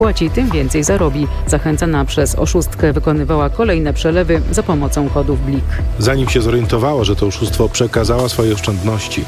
płaci, tym więcej zarobi. Zachęcana przez oszustkę wykonywała kolejne przelewy za pomocą kodów Blik. Zanim się zorientowała, że to oszustwo, przekazała swoje oszczędności.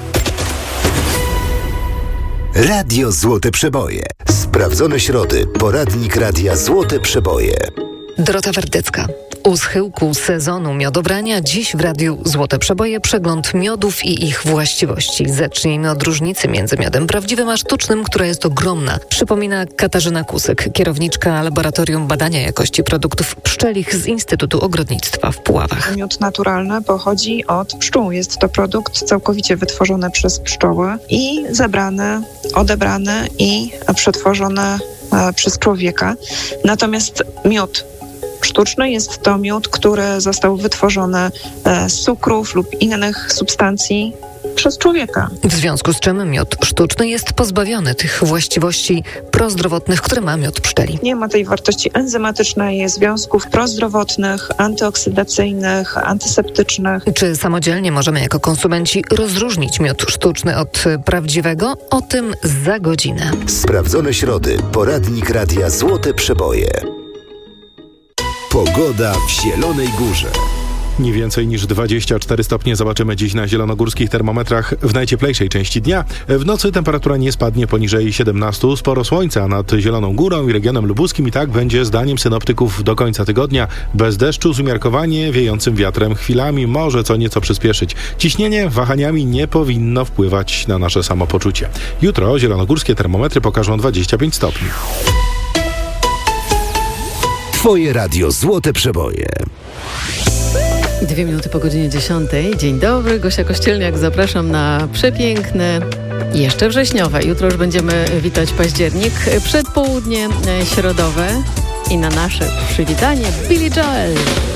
Radio Złote Przeboje. Sprawdzone środy. Poradnik Radia Złote Przeboje. Dorota Werdecka. U schyłku sezonu miodobrania dziś w Radiu Złote Przeboje przegląd miodów i ich właściwości. Zacznijmy od różnicy między miodem prawdziwym a sztucznym, która jest ogromna. Przypomina Katarzyna Kusyk, kierowniczka Laboratorium Badania Jakości Produktów Pszczelich z Instytutu Ogrodnictwa w Puławach. Miód naturalny pochodzi od pszczół. Jest to produkt całkowicie wytworzony przez pszczoły i zebrany, odebrany i przetworzony przez człowieka. Natomiast miód sztuczny jest to miód, który został wytworzony z cukrów lub innych substancji przez człowieka. W związku z czym miód sztuczny jest pozbawiony tych właściwości prozdrowotnych, które ma miód pszczeli. Nie ma tej wartości enzymatycznej, związków prozdrowotnych, antyoksydacyjnych, antyseptycznych. Czy samodzielnie możemy jako konsumenci rozróżnić miód sztuczny od prawdziwego? O tym za godzinę. Sprawdzone środy. Poradnik Radia Złote Przeboje. Pogoda w Zielonej Górze. Nie więcej niż 24 stopnie zobaczymy dziś na zielonogórskich termometrach w najcieplejszej części dnia. W nocy temperatura nie spadnie poniżej 17, sporo słońca nad Zieloną Górą i regionem lubuskim i tak będzie zdaniem synoptyków do końca tygodnia. Bez deszczu z umiarkowanie wiejącym wiatrem, chwilami może co nieco przyspieszyć. Ciśnienie wahaniami nie powinno wpływać na nasze samopoczucie. Jutro zielonogórskie termometry pokażą 25 stopni. Twoje Radio Złote Przeboje. 2 minuty po godzinie 10. Dzień dobry, Gosia Kościelniak. Zapraszam na przepiękne, jeszcze wrześniowe. Jutro już będziemy witać październik. Przedpołudnie środowe i na nasze przywitanie Billy Joel.